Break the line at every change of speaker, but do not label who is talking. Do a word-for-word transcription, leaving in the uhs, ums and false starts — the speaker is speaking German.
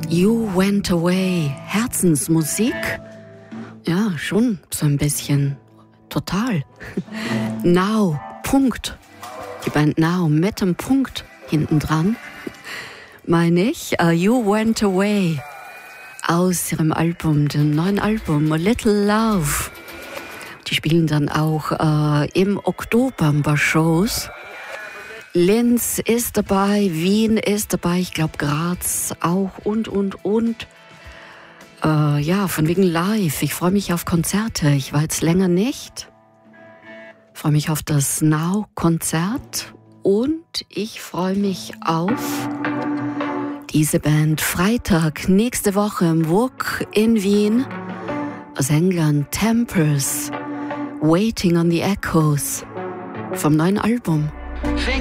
You Went Away, Herzensmusik? Ja, schon so ein bisschen. Total. Now, Punkt. Die Band Now mit dem Punkt hinten dran. Meine ich, uh, You Went Away. Aus ihrem Album, dem neuen Album, A Little Love. Die spielen dann auch äh, im Oktober ein paar Shows. Linz ist dabei, Wien ist dabei, ich glaube Graz auch und, und, und. Äh, ja, von wegen live. Ich freue mich auf Konzerte. Ich war jetzt länger nicht. Ich freue mich auf das Now-Konzert. Und ich freue mich auf diese Band Freitag, nächste Woche im W U K in Wien. Aus England, Tempers, Waiting on the Echoes. Vom neuen Album.